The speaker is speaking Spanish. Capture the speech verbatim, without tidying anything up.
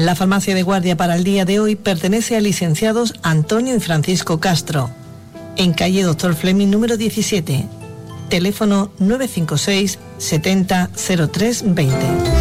La farmacia de guardia para el día de hoy pertenece a licenciados Antonio y Francisco Castro, en calle Doctor Fleming número diecisiete, teléfono nueve cinco seis setenta cero tres veinte.